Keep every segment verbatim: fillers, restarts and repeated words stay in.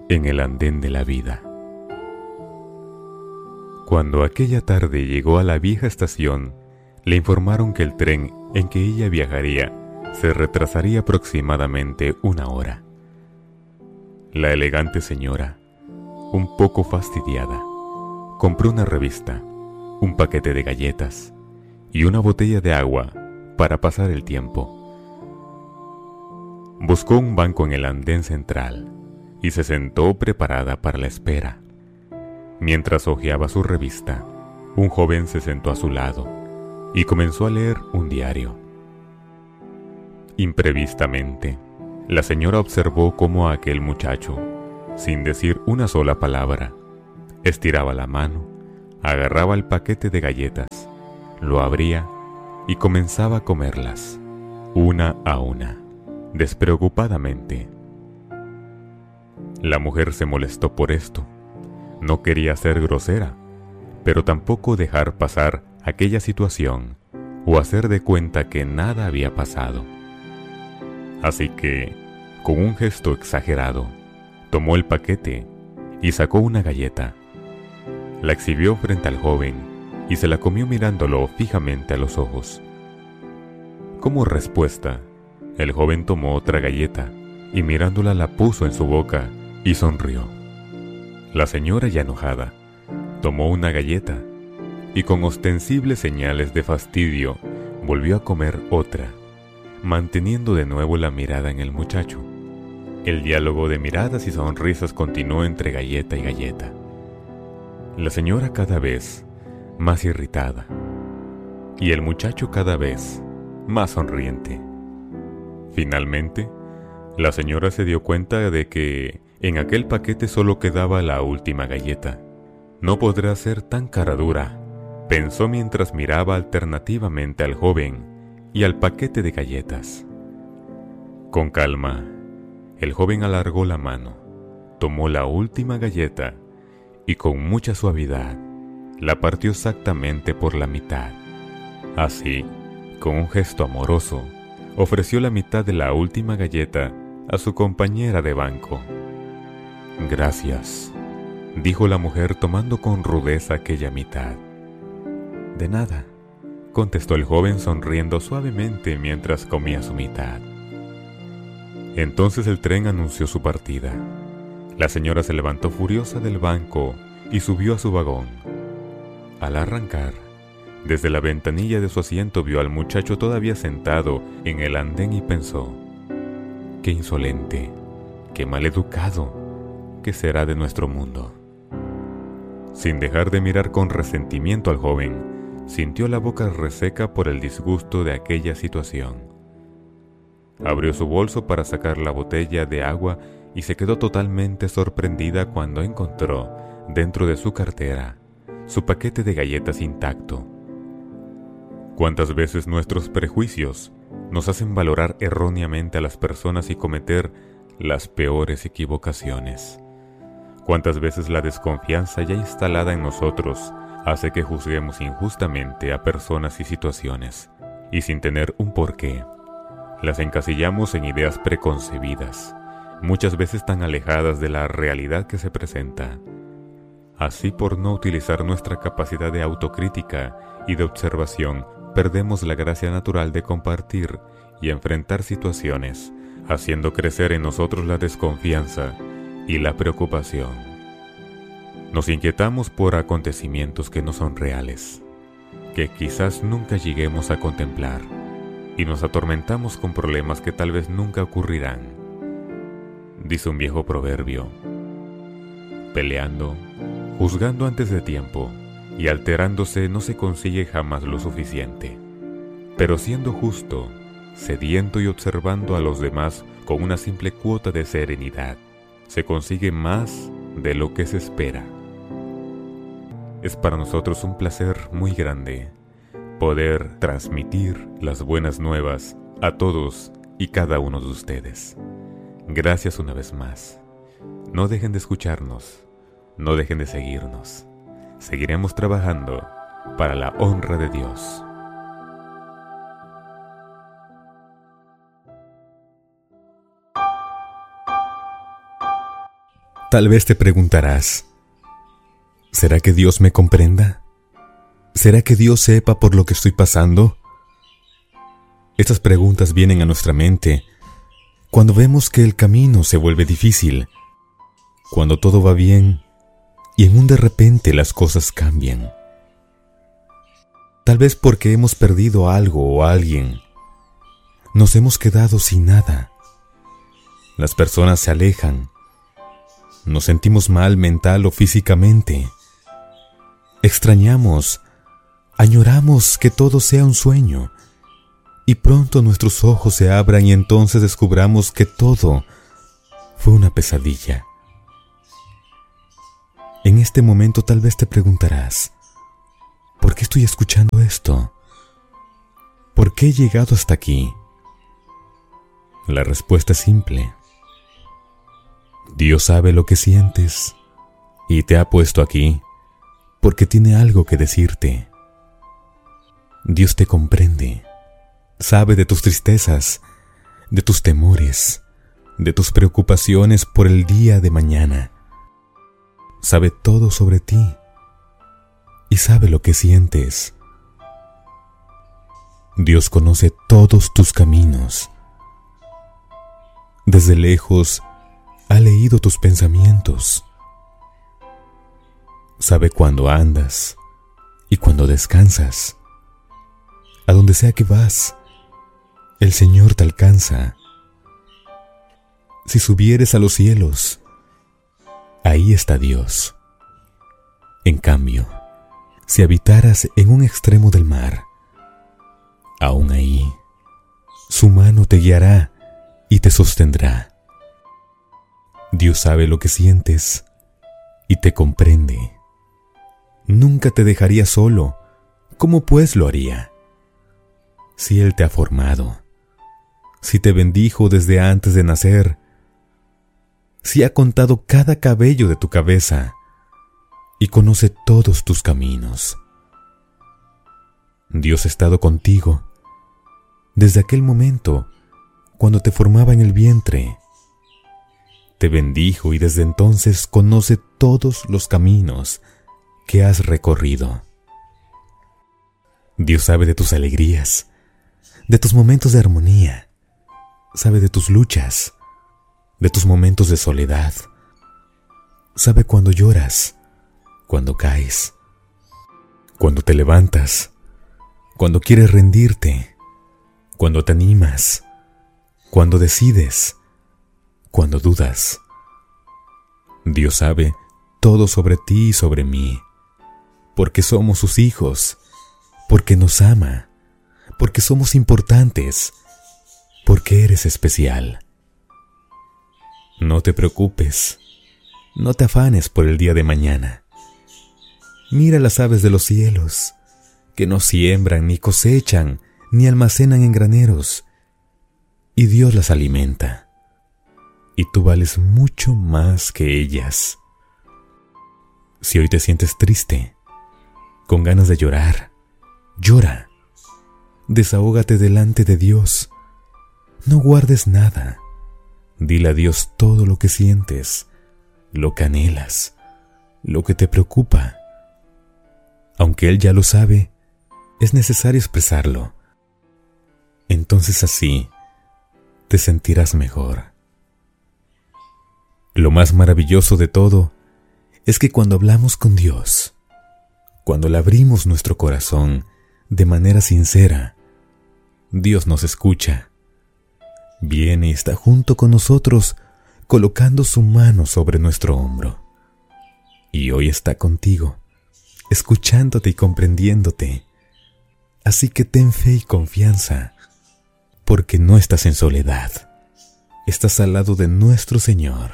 en el andén de la vida. Cuando aquella tarde llegó a la vieja estación, le informaron que el tren en que ella viajaría se retrasaría aproximadamente una hora. La elegante señora, un poco fastidiada, compró una revista, un paquete de galletas y una botella de agua para pasar el tiempo. Buscó un banco en el andén central y se sentó preparada para la espera. Mientras hojeaba su revista, un joven se sentó a su lado y comenzó a leer un diario. Imprevistamente, la señora observó cómo aquel muchacho, sin decir una sola palabra, estiraba la mano, agarraba el paquete de galletas, lo abría y comenzaba a comerlas, una a una, despreocupadamente. La mujer se molestó por esto. No quería ser grosera, pero tampoco dejar pasar aquella situación o hacer de cuenta que nada había pasado. Así que, con un gesto exagerado, tomó el paquete y sacó una galleta. La exhibió frente al joven y se la comió mirándolo fijamente a los ojos. Como respuesta, el joven tomó otra galleta y mirándola la puso en su boca y sonrió. La señora, ya enojada, tomó una galleta y con ostensibles señales de fastidio volvió a comer otra, manteniendo de nuevo la mirada en el muchacho. El diálogo de miradas y sonrisas continuó entre galleta y galleta. La señora cada vez más irritada y el muchacho cada vez más sonriente. Finalmente, la señora se dio cuenta de que en aquel paquete solo quedaba la última galleta. No podrá ser tan cara dura, pensó mientras miraba alternativamente al joven y al paquete de galletas. Con calma, el joven alargó la mano, tomó la última galleta y con mucha suavidad la partió exactamente por la mitad. Así, con un gesto amoroso, ofreció la mitad de la última galleta a su compañera de banco. «Gracias», dijo la mujer tomando con rudeza aquella mitad. «De nada», contestó el joven sonriendo suavemente mientras comía su mitad. Entonces el tren anunció su partida. La señora se levantó furiosa del banco y subió a su vagón. Al arrancar, desde la ventanilla de su asiento vio al muchacho todavía sentado en el andén y pensó: «Qué insolente, qué maleducado, ¿qué será de nuestro mundo?». Sin dejar de mirar con resentimiento al joven, sintió la boca reseca por el disgusto de aquella situación. Abrió su bolso para sacar la botella de agua y se quedó totalmente sorprendida cuando encontró, dentro de su cartera, su paquete de galletas intacto. ¿Cuántas veces nuestros prejuicios nos hacen valorar erróneamente a las personas y cometer las peores equivocaciones? ¿Cuántas veces la desconfianza ya instalada en nosotros hace que juzguemos injustamente a personas y situaciones, y sin tener un porqué, las encasillamos en ideas preconcebidas, muchas veces tan alejadas de la realidad que se presenta? Así, por no utilizar nuestra capacidad de autocrítica y de observación, perdemos la gracia natural de compartir y enfrentar situaciones, haciendo crecer en nosotros la desconfianza y la preocupación. Nos inquietamos por acontecimientos que no son reales, que quizás nunca lleguemos a contemplar, y nos atormentamos con problemas que tal vez nunca ocurrirán. Dice un viejo proverbio: peleando, juzgando antes de tiempo y alterándose no se consigue jamás lo suficiente, pero siendo justo, sediento y observando a los demás con una simple cuota de serenidad, se consigue más de lo que se espera. Es para nosotros un placer muy grande poder transmitir las buenas nuevas a todos y cada uno de ustedes. Gracias una vez más. No dejen de escucharnos, no dejen de seguirnos. Seguiremos trabajando para la honra de Dios. Tal vez te preguntarás, ¿será que Dios me comprenda? ¿Será que Dios sepa por lo que estoy pasando? Estas preguntas vienen a nuestra mente cuando vemos que el camino se vuelve difícil, cuando todo va bien y en un de repente las cosas cambian. Tal vez porque hemos perdido algo o a alguien, nos hemos quedado sin nada. Las personas se alejan, nos sentimos mal mental o físicamente, extrañamos, añoramos que todo sea un sueño, y pronto nuestros ojos se abran y entonces descubramos que todo fue una pesadilla. En este momento tal vez te preguntarás, ¿por qué estoy escuchando esto? ¿Por qué he llegado hasta aquí? La respuesta es simple. Dios sabe lo que sientes y te ha puesto aquí porque tiene algo que decirte. Dios te comprende, sabe de tus tristezas, de tus temores, de tus preocupaciones por el día de mañana. Sabe todo sobre ti y sabe lo que sientes. Dios conoce todos tus caminos. Desde lejos ha leído tus pensamientos. Sabe cuándo andas y cuándo descansas. A donde sea que vas, el Señor te alcanza. Si subieres a los cielos, ahí está Dios. En cambio, si habitaras en un extremo del mar, aún ahí, su mano te guiará y te sostendrá. Dios sabe lo que sientes y te comprende. Nunca te dejaría solo. ¿Cómo pues lo haría? Si Él te ha formado, si te bendijo desde antes de nacer, si ha contado cada cabello de tu cabeza y conoce todos tus caminos. Dios ha estado contigo desde aquel momento cuando te formaba en el vientre. Te bendijo y desde entonces conoce todos los caminos que has recorrido. Dios sabe de tus alegrías, de tus momentos de armonía, sabe de tus luchas, de tus momentos de soledad. Sabe cuando lloras, cuando caes, cuando te levantas, cuando quieres rendirte, cuando te animas, cuando decides, cuando dudas. Dios sabe todo sobre ti y sobre mí, porque somos sus hijos, porque nos ama, porque somos importantes, porque eres especial. No te preocupes, no te afanes por el día de mañana. Mira las aves de los cielos, que no siembran, ni cosechan, ni almacenan en graneros, y Dios las alimenta. Y tú vales mucho más que ellas. Si hoy te sientes triste, con ganas de llorar, llora. Desahógate delante de Dios. No guardes nada. Dile a Dios todo lo que sientes, lo que anhelas, lo que te preocupa. Aunque Él ya lo sabe, es necesario expresarlo. Entonces así te sentirás mejor. Lo más maravilloso de todo es que cuando hablamos con Dios, cuando le abrimos nuestro corazón de manera sincera, Dios nos escucha. Viene y está junto con nosotros, colocando su mano sobre nuestro hombro. Y hoy está contigo, escuchándote y comprendiéndote. Así que ten fe y confianza, porque no estás en soledad. Estás al lado de nuestro Señor.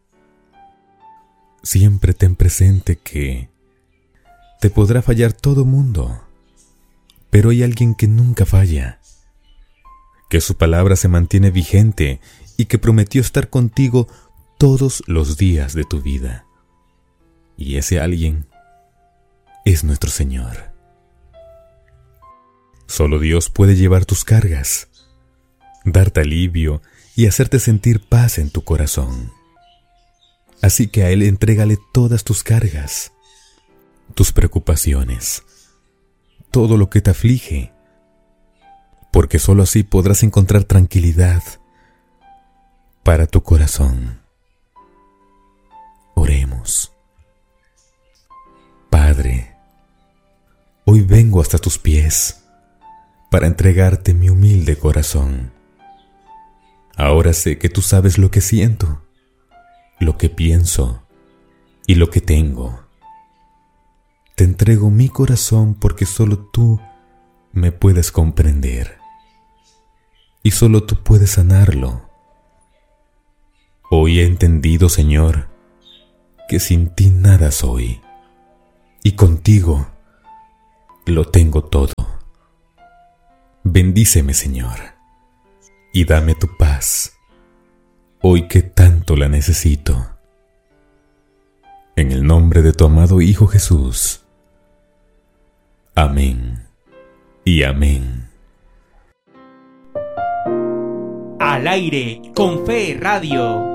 Siempre ten presente que te podrá fallar todo mundo, pero hay alguien que nunca falla, que su palabra se mantiene vigente y que prometió estar contigo todos los días de tu vida. Y ese alguien es nuestro Señor. Solo Dios puede llevar tus cargas, darte alivio y hacerte sentir paz en tu corazón. Así que a Él entrégale todas tus cargas, tus preocupaciones, todo lo que te aflige, porque sólo así podrás encontrar tranquilidad para tu corazón. Oremos. Padre, hoy vengo hasta tus pies para entregarte mi humilde corazón. Ahora sé que tú sabes lo que siento, lo que pienso y lo que tengo. Te entrego mi corazón porque solo tú me puedes comprender y solo tú puedes sanarlo. Hoy he entendido, Señor, que sin ti nada soy y contigo lo tengo todo. Bendíceme, Señor, y dame tu paz, hoy que tanto la necesito. En el nombre de tu amado Hijo Jesús. Amén y amén. Al aire con Fe Radio.